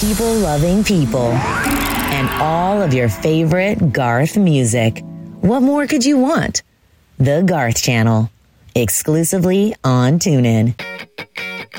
people-loving people, and all of your favorite Garth music. What more could you want? The Garth Channel, exclusively on TuneIn.